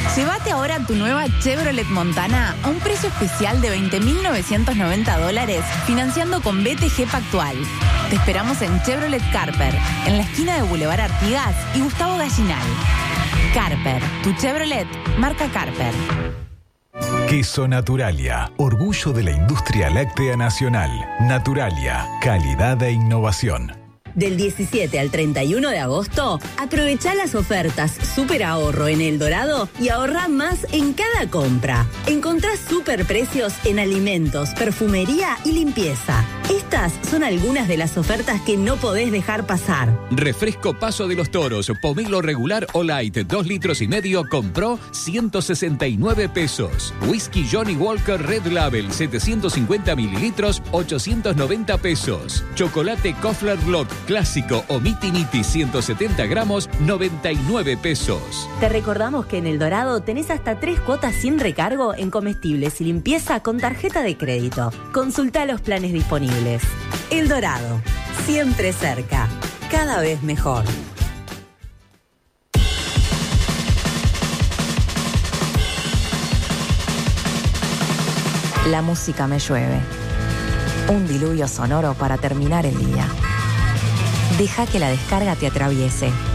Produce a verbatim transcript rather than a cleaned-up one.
Llévate ahora tu nueva Chevrolet Montana a un precio especial de veinte mil novecientos noventa dólares, financiando con B T G Pactual. Te esperamos en Chevrolet Carper, en la esquina de Boulevard Artigas y Gustavo Gallinal. Carper, tu Chevrolet, marca Carper. Queso Naturalia, orgullo de la industria láctea nacional. Naturalia, calidad e innovación. Del diecisiete al treinta y uno de agosto, aprovecha las ofertas Super Ahorro en El Dorado y ahorrá más en cada compra. Encontrás super precios en alimentos, perfumería y limpieza. Estas son algunas de las ofertas que no podés dejar pasar. Refresco Paso de los Toros, pomelo regular o light, dos litros y medio, compró ciento sesenta y nueve pesos. Whisky Johnny Walker Red Label, setecientos cincuenta mililitros, ochocientos noventa pesos. Chocolate Kofler Block Clásico o Miti Miti ciento setenta gramos, noventa y nueve pesos. Te recordamos que en El Dorado tenés hasta tres cuotas sin recargo en comestibles y limpieza con tarjeta de crédito. Consulta los planes disponibles. El Dorado, siempre cerca, cada vez mejor. La música me llueve. Un diluvio sonoro para terminar el día. Deja que la descarga te atraviese.